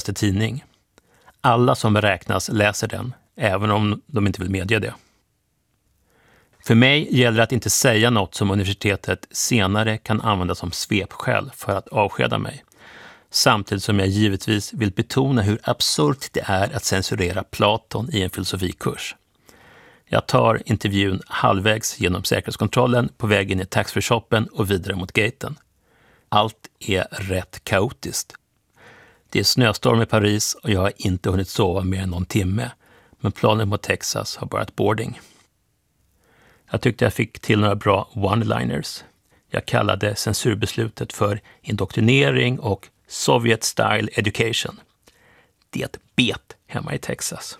vanligaste tidning. Alla som räknas läser den, även om de inte vill medge det. För mig gäller det att inte säga något som universitetet senare kan använda som svepskäl för att avskeda mig. Samtidigt som jag givetvis vill betona hur absurt det är att censurera Platon i en filosofikurs. Jag tar intervjun halvvägs genom säkerhetskontrollen på väg in i taxfree-shoppen och vidare mot gaten. Allt är rätt kaotiskt. Det är snöstorm i Paris och jag har inte hunnit sova mer än någon timme, men planen mot Texas har börjat boarding. Jag tyckte jag fick till några bra one-liners. Jag kallade censurbeslutet för indoktrinering och Soviet-style education. Det bet hemma i Texas.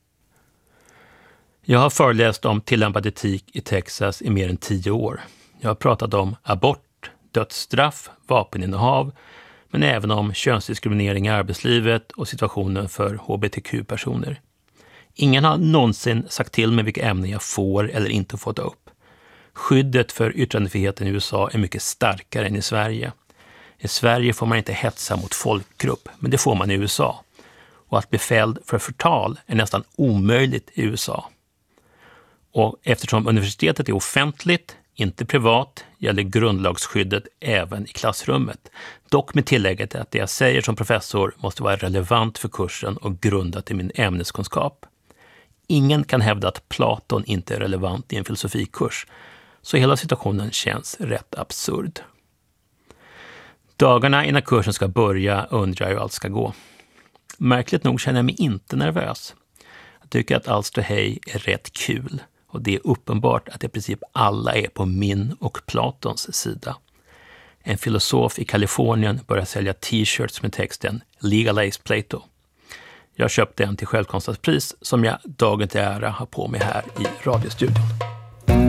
Jag har föreläst om tillämpad etik i Texas i mer än 10 år. Jag har pratat om abort, dödsstraff, vapeninnehav, men även om könsdiskriminering i arbetslivet och situationen för hbtq-personer. Ingen har någonsin sagt till mig vilka ämnen jag får eller inte får ta upp. Skyddet för yttrandefriheten i USA är mycket starkare än i Sverige. I Sverige får man inte hetsa mot folkgrupp, men det får man i USA. Och att bli fälld för förtal är nästan omöjligt i USA. Och eftersom universitetet är offentligt, inte privat, gäller grundlagsskyddet även i klassrummet. Dock med tillägget att det jag säger som professor måste vara relevant för kursen och grundat i min ämneskunskap. Ingen kan hävda att Platon inte är relevant i en filosofikurs, så hela situationen känns rätt absurd. Dagarna innan kursen ska börja undrar jag hur allt ska gå. Märkligt nog känner jag mig inte nervös. Jag tycker att allt ståhej är rätt kul. Och det är uppenbart att i princip alla är på min och Platons sida. En filosof i Kalifornien börjar sälja t-shirts med texten Legalize Plato. Jag köpte en till självkostnadspris som jag dagen till ära har på mig här i radiostudion.